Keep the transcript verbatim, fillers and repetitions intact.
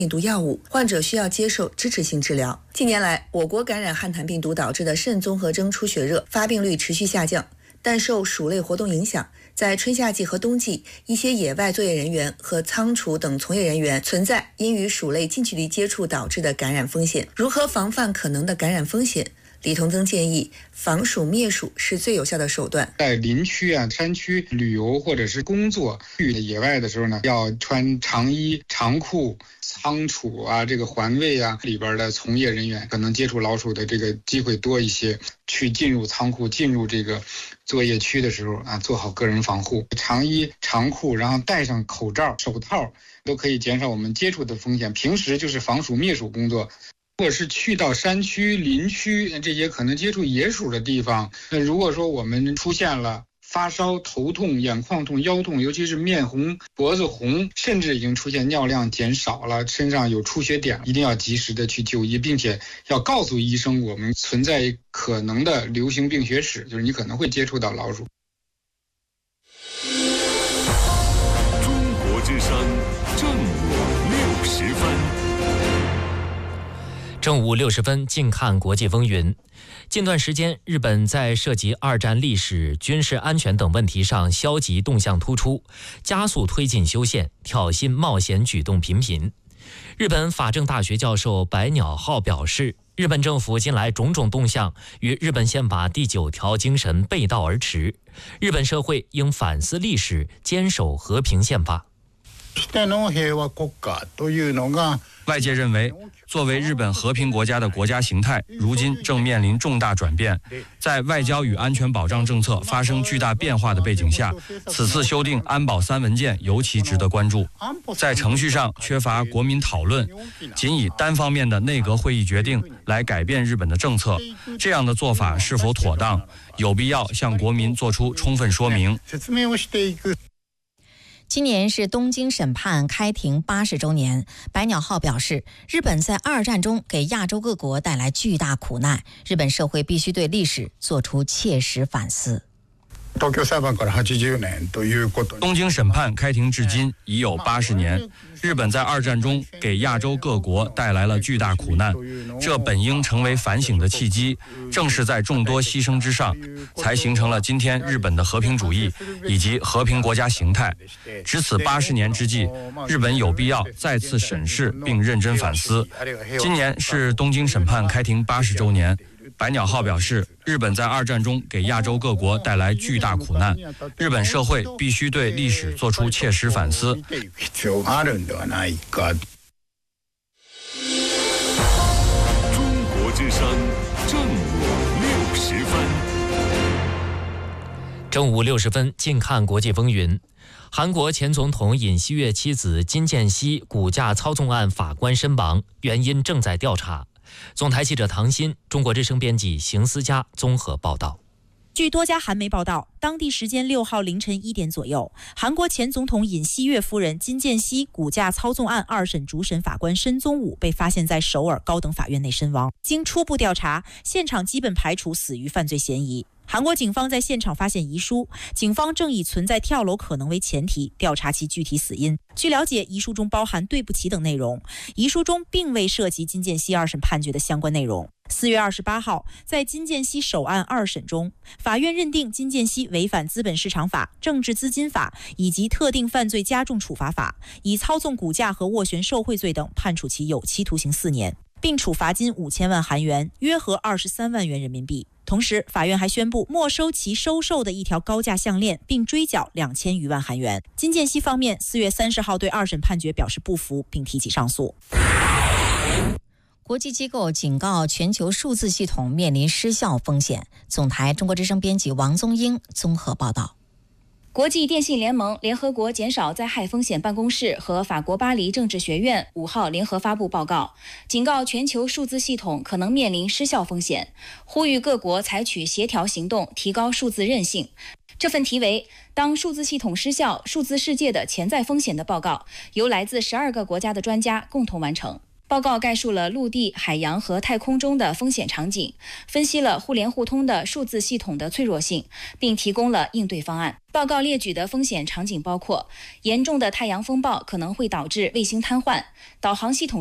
病毒药物，患者需要接受支持性治疗。近年来，我国感染汉坦病毒导致的肾综合征出血热发病率持续下降，但受鼠类活动影响，在春夏季和冬季，一些野外作业人员和仓储等从业人员存在因与鼠类近距离接触导致的感染风险。如何防范可能的感染风险？李同增建议，防鼠灭鼠是最有效的手段。 在林区啊、山区旅游或者是工作去野外的时候呢，要穿长衣、长裤。仓储啊，这个环卫啊里边的从业人员可能接触老鼠的这个机会多一些。去进入仓库、进入这个作业区的时候啊，做好个人防护，长衣、长裤，然后戴上口罩、手套，都可以减少我们接触的风险。平时就是防鼠灭鼠工作。如果是去到山区、林区这些可能接触野鼠的地方，那如果说我们出现了发烧、头痛、眼眶痛、腰痛，尤其是面红、脖子红，甚至已经出现尿量减少了，身上有出血点，一定要及时的去就医，并且要告诉医生我们存在可能的流行病学史，就是你可能会接触到老鼠。 中国之声正午六十分。 正午六十分，近看国际风云。近段时间，日本在涉及二战历史、军事安全等问题上消极动向突出，加速推进修宪，挑衅冒险举动频频。日本法政大学教授白鸟浩表示，日本政府近来种种动向与日本宪法第九条精神背道而驰，日本社会应反思历史，坚守和平宪法。 外界认为，作为日本和平国家的国家形态，如今正面临重大转变。在外交与安全保障政策发生巨大变化的背景下，此次修订安保三文件尤其值得关注。在程序上缺乏国民讨论，仅以单方面的内阁会议决定来改变日本的政策，这样的做法是否妥当？有必要向国民做出充分说明。 今年是东京审判开庭八十周年，白鸟浩表示，日本在二战中给亚洲各国带来巨大苦难，日本社会必须对历史做出切实反思。 东京审判开庭至今已有八十年，日本在二战中给亚洲各国带来了巨大苦难，这本应成为反省的契机，正是在众多牺牲之上，才形成了今天日本的和平主义以及和平国家形态。值此八十年之际，日本有必要再次审视并认真反思。今年是东京审判开庭八十周年。白鸟浩表示，日本在二战中给亚洲各国带来巨大苦难，日本社会必须对历史做出切实反思。 中国之声正午六十分。 正午六十分，近看国际风云。韩国前总统尹锡悦妻子金建熙股价操纵案法官身亡，原因正在调查。总台记者唐鑫，中国之声编辑邢思佳综合报道。 据多家韩媒报道，当地时间六号凌晨一点左右，韩国前总统尹锡悦夫人金建熙股价操纵案二审主审法官申宗武被发现在首尔高等法院内身亡。经初步调查，现场基本排除死于犯罪嫌疑。韩国警方在现场发现遗书，警方正以存在跳楼可能为前提调查其具体死因。据了解，遗书中包含对不起等内容，遗书中并未涉及金建熙二审判决的相关内容。四月二十八号，在金建熙首案二审中，法院认定金建熙违反资本市场法、政治资金法以及特定犯罪加重处罚法，以操纵股价和斡旋受贿罪等判处其有期徒刑四年，并处罚金五千万韩元，约合二十三万元人民币。同时，法院还宣布没收其收受的一条高价项链，并追缴两千余万韩元。金建熙方面四月三十号对二审判决表示不服，并提起上诉。 国际机构警告全球数字系统面临失效风险。总台中国之声编辑王宗英综合报道。 国际电信联盟、联合国减少灾害风险办公室和法国巴黎政治学院五号联合发布报告，警告全球数字系统可能面临失效风险，呼吁各国采取协调行动，提高数字韧性。这份题为《当数字系统失效：数字世界的潜在风险》的报告，由来自十二个国家的专家共同完成。 报告概述了陆地、海洋和太空中的风险场景，分析了互联互通的数字系统的脆弱性，并提供了应对方案。报告列举的风险场景包括：严重的太阳风暴可能会导致卫星瘫痪，导航系统